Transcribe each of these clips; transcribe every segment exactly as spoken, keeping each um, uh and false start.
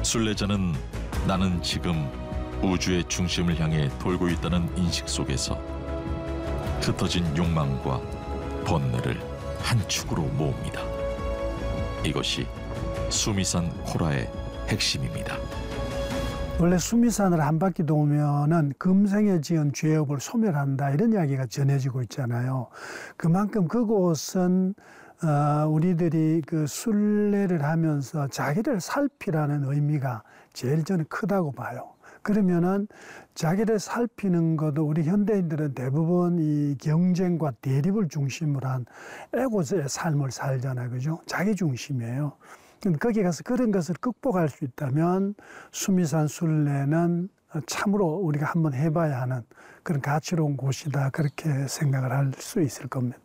순례자는 나는 지금 우주의 중심을 향해 돌고 있다는 인식 속에서 흩어진 욕망과 번뇌를 한 축으로 모읍니다. 이것이 수미산 코라의 핵심입니다. 원래 수미산을 한 바퀴 도면은 금생에 지은 죄업을 소멸한다 이런 이야기가 전해지고 있잖아요. 그만큼 그곳은 어, 우리들이 그 순례를 하면서 자기를 살피라는 의미가 제일 저는 크다고 봐요. 그러면은 자기를 살피는 것도 우리 현대인들은 대부분 이 경쟁과 대립을 중심으로 한 에고의 삶을 살잖아요. 그죠? 자기 중심이에요. 근데 거기 가서 그런 것을 극복할 수 있다면 수미산 순례는 참으로 우리가 한번 해봐야 하는 그런 가치로운 곳이다. 그렇게 생각을 할 수 있을 겁니다.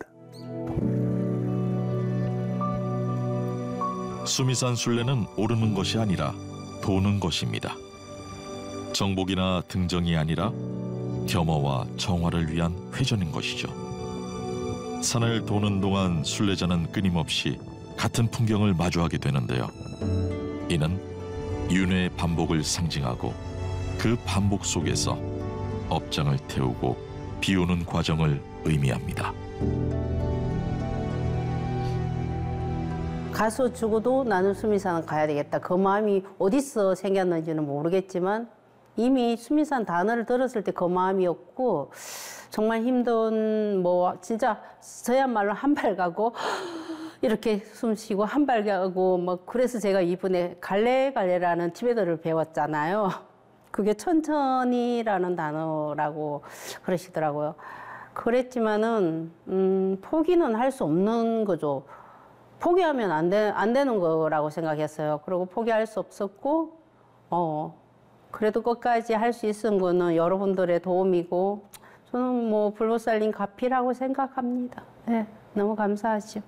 수미산 순례는 오르는 것이 아니라 도는 것입니다. 정복이나 등정이 아니라 겸허와 정화를 위한 회전인 것이죠. 산을 도는 동안 순례자는 끊임없이 같은 풍경을 마주하게 되는데요. 이는 윤회의 반복을 상징하고 그 반복 속에서 업장을 태우고 비우는 과정을 의미합니다. 가서 죽어도 나는 수미산 가야 되겠다. 그 마음이 어디서 생겼는지는 모르겠지만 이미 수미산 단어를 들었을 때 그 마음이었고 정말 힘든 뭐 진짜 저야말로 한 발 가고 이렇게 숨 쉬고 한 발 가고 뭐 그래서 제가 이번에 갈래갈래라는 티베트어를 배웠잖아요. 그게 천천히라는 단어라고 그러시더라고요. 그랬지만은 음, 포기는 할 수 없는 거죠. 포기하면 안, 되, 안 되는 거라고 생각했어요. 그리고 포기할 수 없었고 어 그래도 끝까지 할 수 있은 거는 여러분들의 도움이고 저는 뭐 불못살린 가피라고 생각합니다. 네, 너무 감사하죠.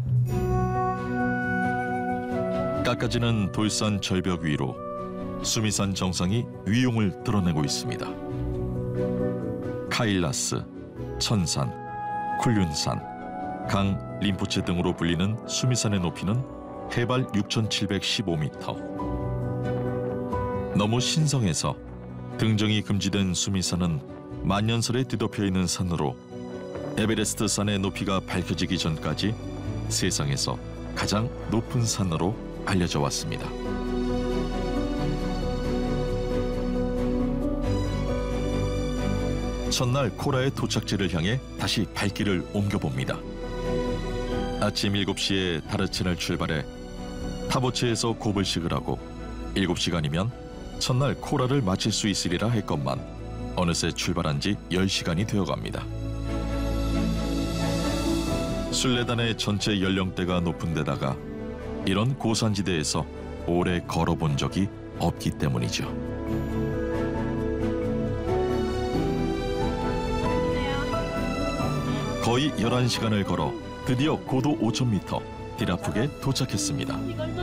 깎아지는 돌산 절벽 위로 수미산 정상이 위용을 드러내고 있습니다. 카일라스, 천산, 쿨륜산, 강 림포체 등으로 불리는 수미산의 높이는 해발 육천칠백십오 미터. 너무 신성해서 등정이 금지된 수미산은 만년설에 뒤덮여 있는 산으로 에베레스트 산의 높이가 밝혀지기 전까지 세상에서 가장 높은 산으로 알려져 왔습니다. 첫날 코라의 도착지를 향해 다시 발길을 옮겨봅니다. 아침 일곱 시에 다르첸을 출발해 타보체에서 고블식을 하고 일곱 시간이면 첫날 코라를 마칠 수 있으리라 했건만 어느새 출발한 지 열 시간이 되어갑니다. 순례단의 전체 연령대가 높은 데다가 이런 고산지대에서 오래 걸어본 적이 없기 때문이죠. 거의 열한 시간을 걸어 드디어 고도 오천 미터 디라푹에 도착했습니다.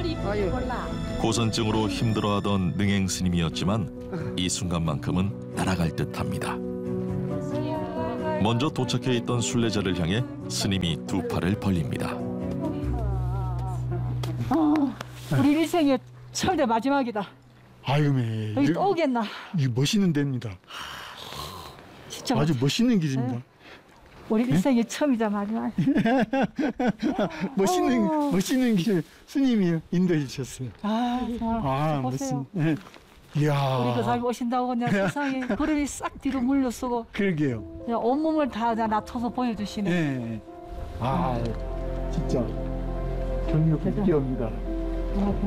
고산증으로 힘들어하던 능행 스님이었지만 이 순간만큼은 날아갈 듯합니다. 먼저 도착해 있던 순례자를 향해 스님이 두 팔을 벌립니다. 어, 우리 일생의 철대 마지막이다. 아유매 여기 또 오겠나? 이거 멋있는 데입니다. 진짜 아주 멋있는 길입니다. 네? 우리 일생의 처음이자 마지막. 멋있는 어. 멋있는 길 스님이 인도해 주셨어요. 아, 정말 아, 멋있. 네. 이야. 우리 그 사람이 오신다고 그냥 세상에 걸음이 싹 뒤로 물러서고. 그러게요. 그냥 온몸을 다 놔둬서 보여주시네. 네. 아, 진짜 경력 있기입니다.